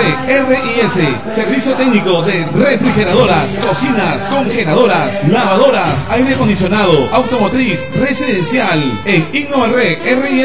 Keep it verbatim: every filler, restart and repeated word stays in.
Innovarec R I S, servicio técnico de refrigeradoras, cocinas, congeladoras, lavadoras, aire acondicionado, automotriz, residencial. En Innovarec R I S